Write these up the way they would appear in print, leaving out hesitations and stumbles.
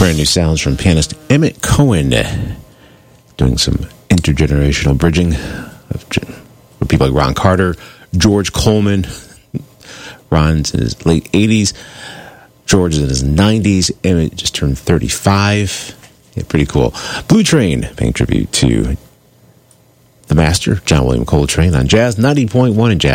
brand new sounds from pianist Emmett Cohen, doing some intergenerational bridging with people like Ron Carter, George Coleman. Ron's in his late 80s. George is in his 90s. Emmett just turned 35. Yeah, pretty cool. Blue Train, paying tribute to the master, John William Coltrane, on Jazz 90.1 and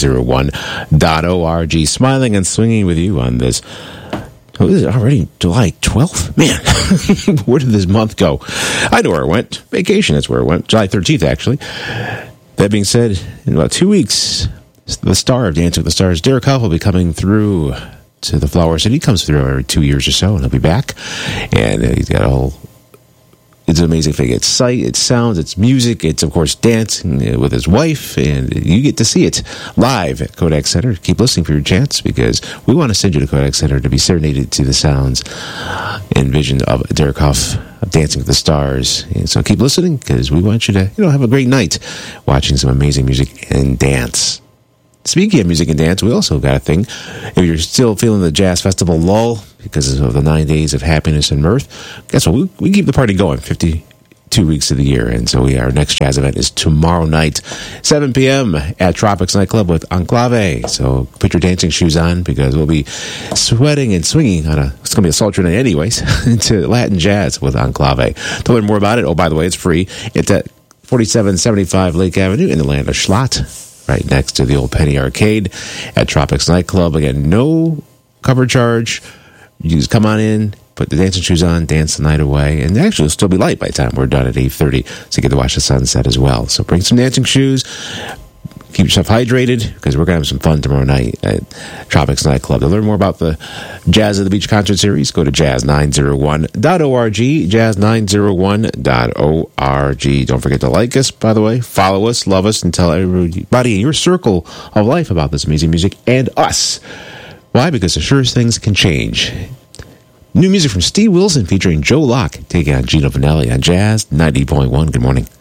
Jazz901.org. Smiling and swinging with you on this. Oh, is it already July 12th? Man, where did this month go? I know where it went. Vacation, that's where it went. July 13th, actually. That being said, in about 2 weeks, the star of Dancing with the Stars, Derek Hough, will be coming through to the Flower City. He comes through every 2 years or so, and he'll be back. And he's got a whole... It's an amazing thing. It's sight, it's sounds, it's music, it's, of course, dancing with his wife, and you get to see it live at Kodak Center. Keep listening for your chance, because we want to send you to Kodak Center to be serenaded to the sounds and vision of Derek Hough of Dancing with the Stars. And so keep listening, because we want you to have a great night watching some amazing music and dance. Speaking of music and dance, we also got a thing. If you're still feeling the Jazz Festival lull because of the 9 days of happiness and mirth, guess what? We keep the party going 52 weeks of the year. And so our next jazz event is tomorrow night, 7 p.m. at Tropics Nightclub with Enclave. So put your dancing shoes on, because we'll be sweating and swinging it's going to be a sultry night anyways, into Latin jazz with Enclave. To learn more about it, by the way, it's free. It's at 4775 Lake Avenue in the land of Schlott, right next to the old Penny Arcade at Tropics Nightclub. Again, no cover charge. You just come on in, put the dancing shoes on, dance the night away, and actually it'll still be light by the time we're done at 8:30, so you get to watch the sunset as well. So bring some dancing shoes. Keep yourself hydrated, because we're going to have some fun tomorrow night at Tropics Nightclub. To learn more about the Jazz of the Beach concert series, go to jazz901.org, jazz901.org. Don't forget to like us, by the way. Follow us, love us, and tell everybody in your circle of life about this amazing music and us. Why? Because the surest things can change. New music from Steve Wilson featuring Joe Locke taking on Gino Vanelli on Jazz 90.1. Good morning.